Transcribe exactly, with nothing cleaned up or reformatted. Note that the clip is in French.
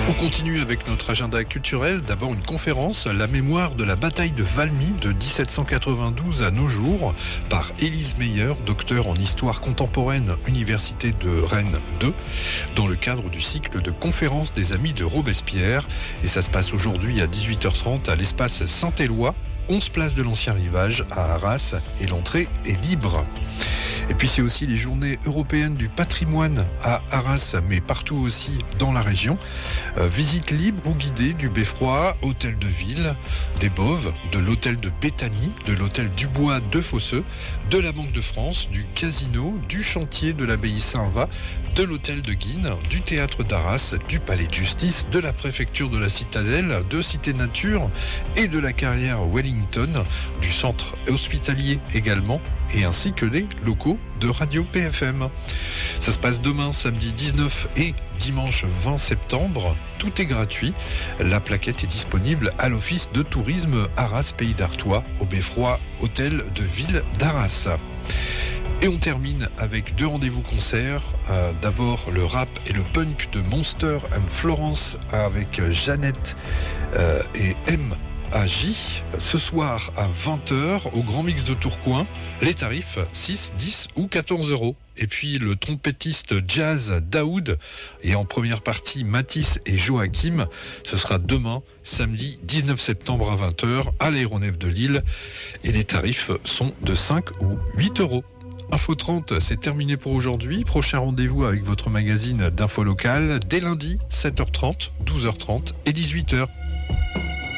On continue avec notre agenda culturel. D'abord une conférence, la mémoire de la bataille de Valmy de dix-sept cent quatre-vingt-douze à nos jours, par Élise Meyer, docteur en histoire contemporaine, Université de Rennes deux, dans le cadre du cycle de conférences des Amis de Robespierre. Et ça se passe aujourd'hui à dix-huit heures trente à l'espace Saint-Éloi, onze place de l'Ancien Rivage à Arras, et l'entrée est libre. Et puis c'est aussi les journées européennes du patrimoine à Arras, mais partout aussi dans la région. Euh, visite libre ou guidée du Beffroi, hôtel de ville, des Boves, de l'hôtel de Béthanie, de l'hôtel Dubois de Fosseux, de la Banque de France, du casino, du chantier de l'abbaye Saint-Va, de l'hôtel de Guines, du théâtre d'Arras, du palais de justice, de la préfecture de la Citadelle, de Cité Nature et de la carrière Wellington, du centre hospitalier également, et ainsi que les locaux de Radio P F M. Ça se passe demain, samedi dix-neuf et dimanche vingt septembre. Tout est gratuit. La plaquette est disponible à l'office de tourisme Arras Pays d'Artois, au Beffroi Hôtel de Ville d'Arras. Et on termine avec deux rendez-vous concerts. Euh, d'abord le rap et le punk de Monster and Florence avec Jeannette euh, et M. à J, ce soir à vingt heures au Grand Mix de Tourcoing. Les tarifs six, dix ou quatorze euros. Et puis le trompettiste jazz Daoud et en première partie Matisse et Joachim. Ce sera demain, samedi dix-neuf septembre à vingt heures à l'Aéronef de Lille. Et les tarifs sont de cinq ou huit euros. Info trente, c'est terminé pour aujourd'hui. Prochain rendez-vous avec votre magazine d'info locale dès lundi, sept heures trente, douze heures trente et dix-huit heures.